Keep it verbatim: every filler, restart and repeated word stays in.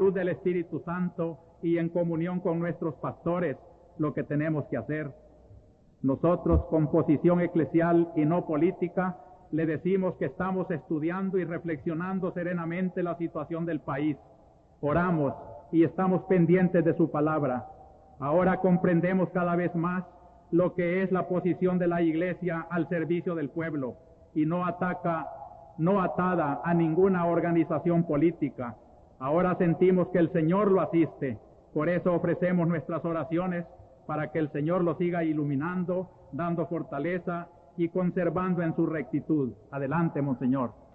luz del Espíritu Santo y en comunión con nuestros pastores lo que tenemos que hacer. Nosotros, con posición eclesial y no política, le decimos que estamos estudiando y reflexionando serenamente la situación del país. Oramos y estamos pendientes de su palabra. Ahora comprendemos cada vez más lo que es la posición de la Iglesia al servicio del pueblo y no ataca, no atada a ninguna organización política. Ahora sentimos que el Señor lo asiste. Por eso ofrecemos nuestras oraciones para que el Señor lo siga iluminando, dando fortaleza y conservando en su rectitud. Adelante, Monseñor.